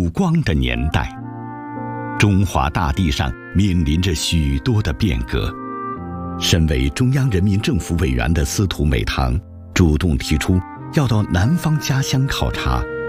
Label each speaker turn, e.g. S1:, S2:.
S1: 光的年代。中华大地上面临着许多的变革。身为中央人民政府委员的司徒美堂主动提出要到南方家乡考察，